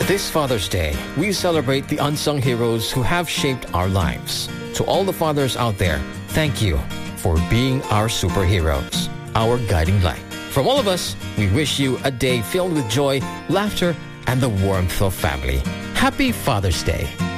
This Father's Day, we celebrate the unsung heroes who have shaped our lives. To all the fathers out there, thank you for being our superheroes, our guiding light. From all of us, we wish you a day filled with joy, laughter, and the warmth of family. Happy Father's Day.